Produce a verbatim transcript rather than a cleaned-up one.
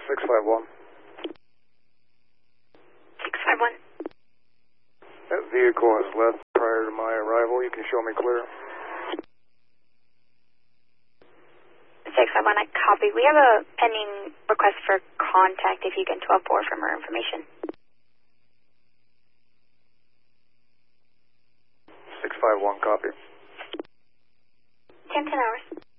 six five one. six five one. That vehicle has left prior to my arrival. You can show me clear. six five one, I copy. We have a pending request for contact if you can twelve four for more information. six five one, copy. ten ten hours.